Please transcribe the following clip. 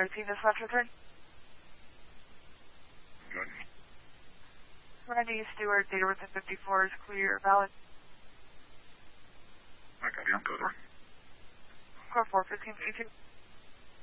13 dispatch return. Good. Randy Stewart, date of birth 54 is clear, valid. I got you. Go there. Core 4, 1552.